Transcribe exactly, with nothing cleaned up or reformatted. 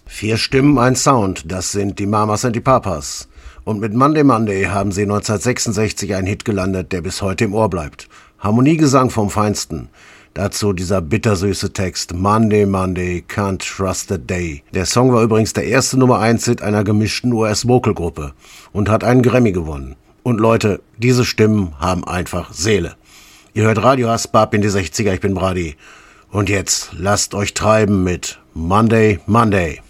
Vier Stimmen, ein Sound, das sind die Mamas und die Papas. Und mit Monday Monday haben sie neunzehnhundertsechsundsechzig einen Hit gelandet, der bis heute im Ohr bleibt. Harmoniegesang vom Feinsten. Dazu dieser bittersüße Text, Monday Monday, can't trust a day. Der Song war übrigens der erste Nummer eins Hit einer gemischten U S-Vocal-Gruppe und hat einen Grammy gewonnen. Und Leute, diese Stimmen haben einfach Seele. Ihr hört Radio Haspa ab in die sechziger, ich bin Brady. Und jetzt lasst euch treiben mit Monday Monday.